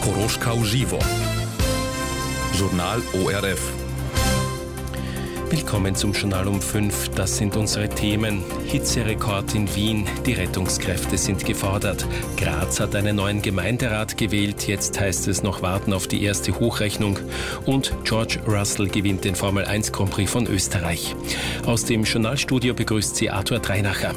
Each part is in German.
Zaporożka Uživo. Journal ORF. Willkommen zum Journal um 5. Das sind unsere Themen. Hitzerekord in Wien. Die Rettungskräfte sind gefordert. Graz hat einen neuen Gemeinderat gewählt. Jetzt heißt es noch warten auf die erste Hochrechnung. Und George Russell gewinnt den Formel 1 Grand Prix von Österreich. Aus dem Journalstudio begrüßt sie Arthur Dreinacher.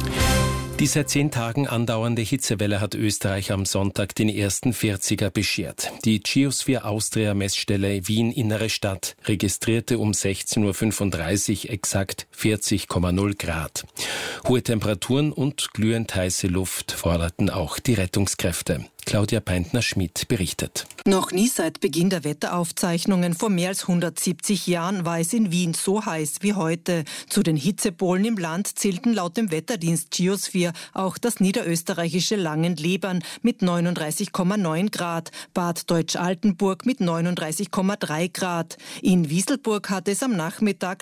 Die seit 10 Tagen andauernde Hitzewelle hat Österreich am Sonntag den ersten 40er beschert. Die Geosphere Austria Messstelle Wien Innere Stadt registrierte um 16.35 Uhr exakt 40,0 Grad. Hohe Temperaturen und glühend heiße Luft forderten auch die Rettungskräfte. Claudia Peintner-Schmidt berichtet. Noch nie seit Beginn der Wetteraufzeichnungen vor mehr als 170 Jahren war es in Wien so heiß wie heute. Zu den Hitzepolen im Land zählten laut dem Wetterdienst Geosphere auch das niederösterreichische Langenlebern mit 39,9 Grad, Bad Deutsch-Altenburg mit 39,3 Grad. In Wieselburg hatte es am Nachmittag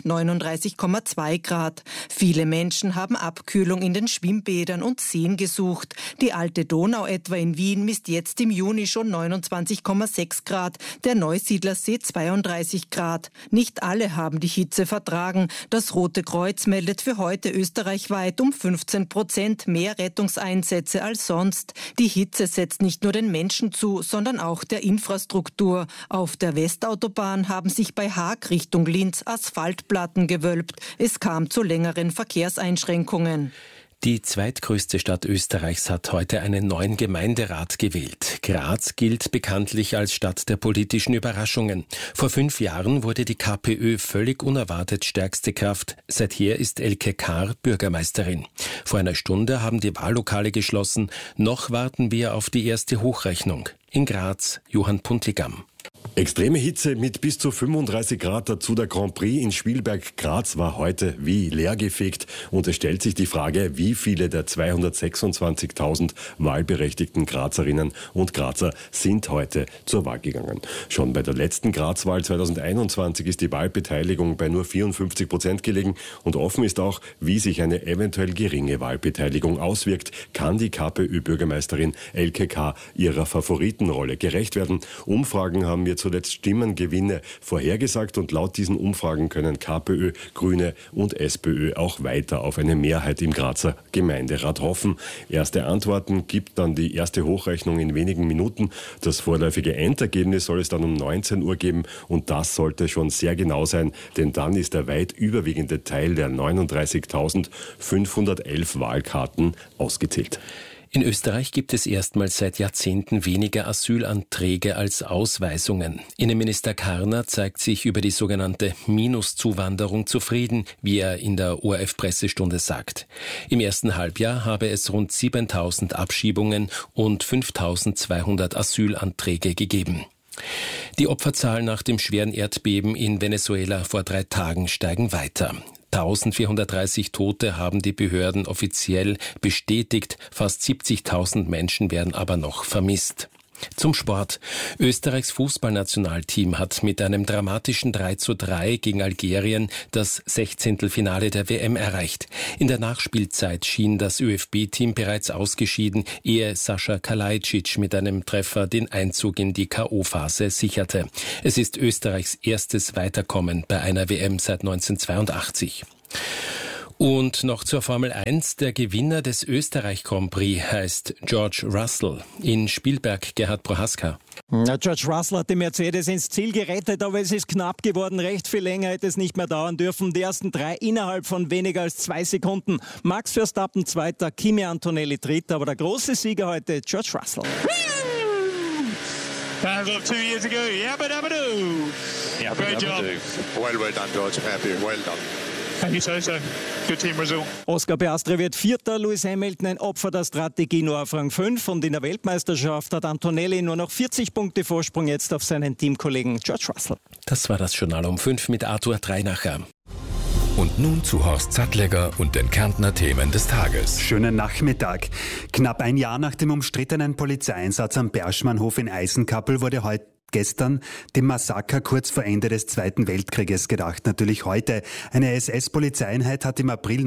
39,2 Grad. Viele Menschen haben Abkühlung in den Schwimmbädern und Seen gesucht. Die alte Donau etwa in Wien misst jetzt im Juni schon 29,6 Grad, der Neusiedlersee 32 Grad. Nicht alle haben die Hitze vertragen. Das Rote Kreuz meldet für heute österreichweit um 15% mehr Rettungseinsätze als sonst. Die Hitze setzt nicht nur den Menschen zu, sondern auch der Infrastruktur. Auf der Westautobahn haben sich bei Haag Richtung Linz Asphaltplatten gewölbt. Es kam zu längeren Verkehrseinschränkungen. Die zweitgrößte Stadt Österreichs hat heute einen neuen Gemeinderat gewählt. Graz gilt bekanntlich als Stadt der politischen Überraschungen. Vor 5 Jahren wurde die KPÖ völlig unerwartet stärkste Kraft. Seither ist Elke Kahr Bürgermeisterin. Vor einer Stunde haben die Wahllokale geschlossen. Noch warten wir auf die erste Hochrechnung. In Graz, Johann Puntigam. Extreme Hitze mit bis zu 35 Grad, dazu der Grand Prix in Spielberg-Graz war heute wie leergefegt. Und es stellt sich die Frage, wie viele der 226.000 wahlberechtigten Grazerinnen und Grazer sind heute zur Wahl gegangen. Schon bei der letzten Grazwahl 2021 ist die Wahlbeteiligung bei nur 54% gelegen. Und offen ist auch, wie sich eine eventuell geringe Wahlbeteiligung auswirkt. Kann die KPÖ-Bürgermeisterin Elke Kahr ihrer Favoritenrolle gerecht werden? Umfragen haben wir zuletzt Stimmengewinne vorhergesagt und laut diesen Umfragen können KPÖ, Grüne und SPÖ auch weiter auf eine Mehrheit im Grazer Gemeinderat hoffen. Erste Antworten gibt dann die erste Hochrechnung in wenigen Minuten. Das vorläufige Endergebnis soll es dann um 19 Uhr geben und das sollte schon sehr genau sein, denn dann ist der weit überwiegende Teil der 39.511 Wahlkarten ausgezählt. In Österreich gibt es erstmals seit Jahrzehnten weniger Asylanträge als Ausweisungen. Innenminister Karner zeigt sich über die sogenannte Minuszuwanderung zufrieden, wie er in der ORF-Pressestunde sagt. Im ersten Halbjahr habe es rund 7.000 Abschiebungen und 5.200 Asylanträge gegeben. Die Opferzahlen nach dem schweren Erdbeben in Venezuela vor 3 Tagen steigen weiter. 1430 Tote haben die Behörden offiziell bestätigt, fast 70.000 Menschen werden aber noch vermisst. Zum Sport. Österreichs Fußballnationalteam hat mit einem dramatischen 3:3 gegen Algerien das 16. Finale der WM erreicht. In der Nachspielzeit schien das ÖFB-Team bereits ausgeschieden, ehe Sascha Kalajdzic mit einem Treffer den Einzug in die K.O.-Phase sicherte. Es ist Österreichs erstes Weiterkommen bei einer WM seit 1982. Und noch zur Formel 1. Der Gewinner des Österreich Grand Prix heißt George Russell. In Spielberg, Gerhard Prohaska. George Russell hat die Mercedes ins Ziel gerettet, aber es ist knapp geworden. Recht viel länger hätte es nicht mehr dauern dürfen. Die ersten 3 innerhalb von weniger als 2 Sekunden. Max Verstappen Zweiter, Kimi Antonelli Dritter, aber der große Sieger heute George Russell. As of 2 years ago, yabba dabba doo. Great job. Well done, George. Happy. Well done. Thank you so. Good team result. Oscar Piastri wird Vierter, Lewis Hamilton ein Opfer der Strategie, nur auf Rang 5. Und in der Weltmeisterschaft hat Antonelli nur noch 40 Punkte Vorsprung jetzt auf seinen Teamkollegen George Russell. Das war das Journal um 5 mit Arthur Dreinacher. Und nun zu Horst Sattlegger und den Kärntner Themen des Tages. Schönen Nachmittag. Knapp ein Jahr nach dem umstrittenen Polizeieinsatz am Berschmannhof in Eisenkappel wurde heute gestern dem Massaker kurz vor Ende des Zweiten Weltkrieges gedacht. Natürlich heute. Eine SS-Polizeieinheit hat im April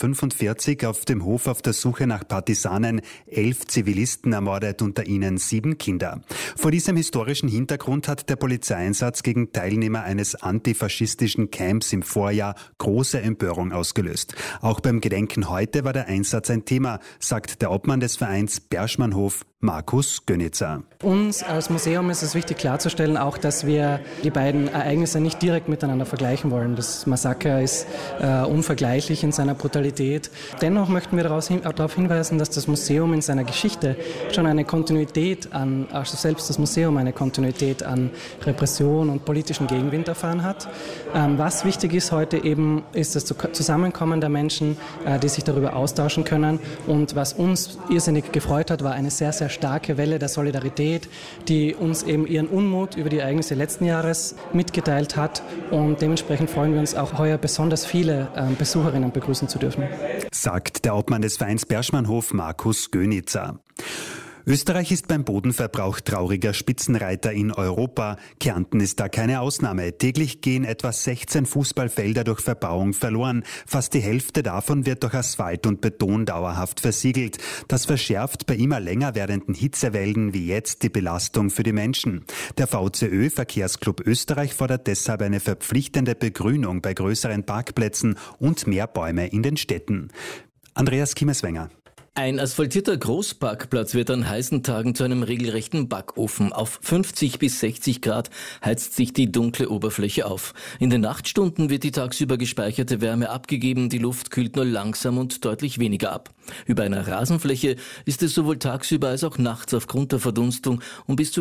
1945 auf dem Hof auf der Suche nach Partisanen 11 Zivilisten ermordet, unter ihnen 7 Kinder. Vor diesem historischen Hintergrund hat der Polizeieinsatz gegen Teilnehmer eines antifaschistischen Camps im Vorjahr große Empörung ausgelöst. Auch beim Gedenken heute war der Einsatz ein Thema, sagt der Obmann des Vereins Berschmannhof, Markus Gönitzer. Uns als Museum ist es wichtig klarzustellen, auch dass wir die beiden Ereignisse nicht direkt miteinander vergleichen wollen. Das Massaker ist unvergleichlich in seiner Brutalität. Dennoch möchten wir darauf hinweisen, dass das Museum in seiner Geschichte schon eine Kontinuität also selbst das Museum eine Kontinuität an Repression und politischen Gegenwind erfahren hat. Was wichtig ist heute eben, ist das Zusammenkommen der Menschen, die sich darüber austauschen können. Und was uns irrsinnig gefreut hat, war eine sehr, sehr starke Welle der Solidarität, die uns eben ihren Unmut über die Ereignisse letzten Jahres mitgeteilt hat. Und dementsprechend freuen wir uns auch heuer besonders viele Besucherinnen begrüßen zu dürfen. Sagt der Obmann des Vereins Berschmannhof, Markus Gönitzer. Österreich ist beim Bodenverbrauch trauriger Spitzenreiter in Europa. Kärnten ist da keine Ausnahme. Täglich gehen etwa 16 Fußballfelder durch Verbauung verloren. Fast die Hälfte davon wird durch Asphalt und Beton dauerhaft versiegelt. Das verschärft bei immer länger werdenden Hitzewellen wie jetzt die Belastung für die Menschen. Der VCÖ, Verkehrsclub Österreich, fordert deshalb eine verpflichtende Begrünung bei größeren Parkplätzen und mehr Bäume in den Städten. Andreas Kiemeswenger. Ein asphaltierter Großparkplatz wird an heißen Tagen zu einem regelrechten Backofen. Auf 50 bis 60 Grad heizt sich die dunkle Oberfläche auf. In den Nachtstunden wird die tagsüber gespeicherte Wärme abgegeben, die Luft kühlt nur langsam und deutlich weniger ab. Über einer Rasenfläche ist es sowohl tagsüber als auch nachts aufgrund der Verdunstung um bis zu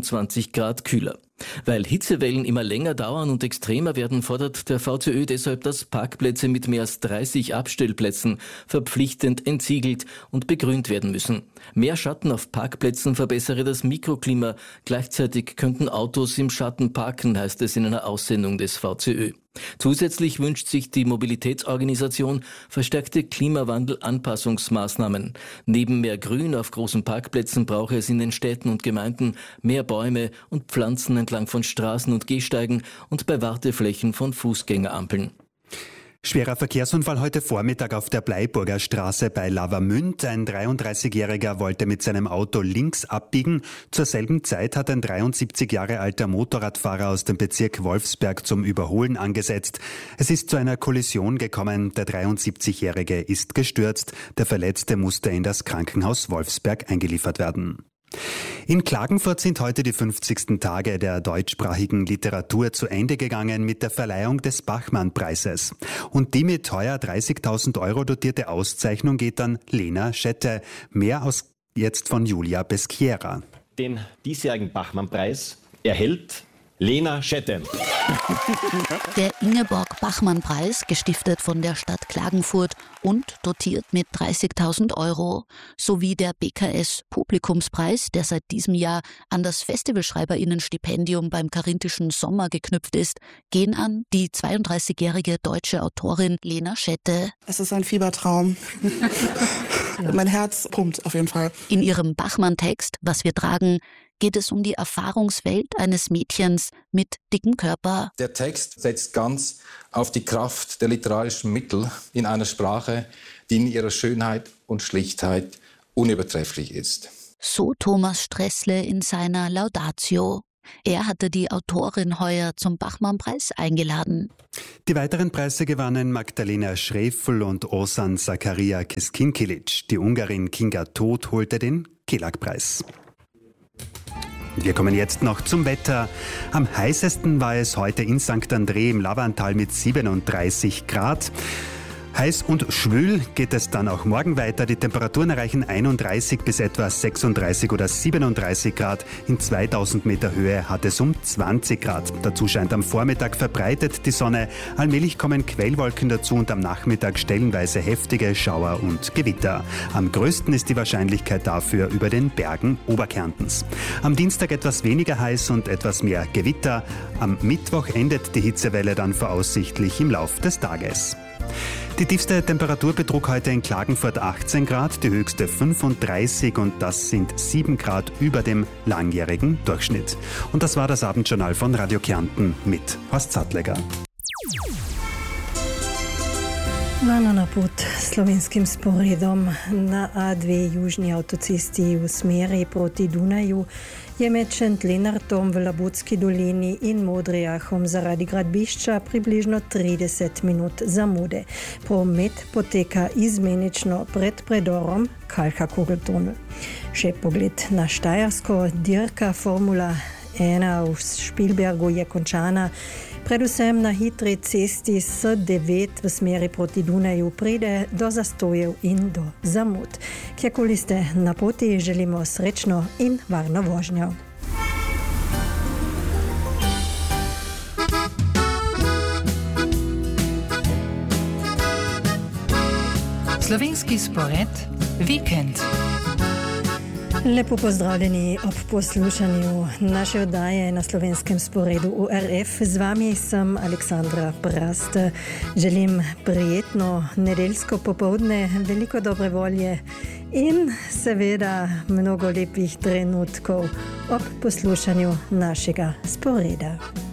25 Grad kühler. Weil Hitzewellen immer länger dauern und extremer werden, fordert der VCÖ deshalb, dass Parkplätze mit mehr als 30 Abstellplätzen verpflichtend entsiegelt und begrünt werden müssen. Mehr Schatten auf Parkplätzen verbessere das Mikroklima. Gleichzeitig könnten Autos im Schatten parken, heißt es in einer Aussendung des VCÖ. Zusätzlich wünscht sich die Mobilitätsorganisation verstärkte Klimawandelanpassungsmaßnahmen. Neben mehr Grün auf großen Parkplätzen brauche es in den Städten und Gemeinden mehr Bäume und Pflanzen entlang von Straßen und Gehsteigen und bei Warteflächen von Fußgängerampeln. Schwerer Verkehrsunfall heute Vormittag auf der Bleiburger Straße bei Lavamünd. Ein 33-Jähriger wollte mit seinem Auto links abbiegen. Zur selben Zeit hat ein 73 Jahre alter Motorradfahrer aus dem Bezirk Wolfsberg zum Überholen angesetzt. Es ist zu einer Kollision gekommen. Der 73-Jährige ist gestürzt. Der Verletzte musste in das Krankenhaus Wolfsberg eingeliefert werden. In Klagenfurt sind heute die 50. Tage der deutschsprachigen Literatur zu Ende gegangen mit der Verleihung des Bachmann-Preises. Und die mit heuer 30.000 € dotierte Auszeichnung geht an Lena Schette. Mehr aus jetzt von Julia Peschiera. Den diesjährigen Bachmann-Preis erhält Lena Schette. Der Ingeborg-Bachmann-Preis, gestiftet von der Stadt Klagenfurt und dotiert mit 30.000 €, sowie der BKS-Publikumspreis, der seit diesem Jahr an das Festivalschreiberinnenstipendium beim Karinthischen Sommer geknüpft ist, gehen an die 32-jährige deutsche Autorin Lena Schette. Es ist ein Fiebertraum. Mein Herz pumpt auf jeden Fall. In ihrem Bachmann-Text »Was wir tragen« geht es um die Erfahrungswelt eines Mädchens mit dickem Körper. Der Text setzt ganz auf die Kraft der literarischen Mittel in einer Sprache, die in ihrer Schönheit und Schlichtheit unübertrefflich ist. So Thomas Stressle in seiner Laudatio. Er hatte die Autorin heuer zum Bachmann-Preis eingeladen. Die weiteren Preise gewannen Magdalena Schrefl und Ozan Zakaria Kiskinkilic. Die Ungarin Kinga Todt holte den Kelag-Preis. Wir kommen jetzt noch zum Wetter. Am heißesten war es heute in St. André im Lavantal mit 37 Grad. Heiß und schwül geht es dann auch morgen weiter. Die Temperaturen erreichen 31 bis etwa 36 oder 37 Grad. In 2000 Meter Höhe hat es um 20 Grad. Dazu scheint am Vormittag verbreitet die Sonne. Allmählich kommen Quellwolken dazu und am Nachmittag stellenweise heftige Schauer und Gewitter. Am größten ist die Wahrscheinlichkeit dafür über den Bergen Oberkärntens. Am Dienstag etwas weniger heiß und etwas mehr Gewitter. Am Mittwoch endet die Hitzewelle dann voraussichtlich im Lauf des Tages. Die tiefste Temperatur betrug heute in Klagenfurt 18 Grad, die höchste 35 und das sind 7 Grad über dem langjährigen Durchschnitt. Und das war das Abendjournal von Radio Kärnten mit Horst Sattleger. Na put slovenskim sporedom na A2 južni avtocesti v smeri proti Dunaju je med Šentlenartom v Labutski dolini in Modrijahom zaradi gradbišča približno 30 minut zamude. Promet poteka izmenično pred predorom Kalka-Kugeltunnel. Še pogled na Štajersko, dirka Formula 1 v Špilbergu je končana. Predvsem na hitri cesti S9 v smeri proti Dunaju pride do zastojev in do zamud. Kjerkoli ste na poti, želimo srečno in varno vožnjo. Slovenski spored Vikend. Lepo pozdravljeni ob poslušanju naše oddaje na slovenskem sporedu URF. Z vami sem Aleksandra Prast. Želim prijetno nedeljsko popoldne, veliko dobre volje in seveda mnogo lepih trenutkov ob poslušanju našega sporeda.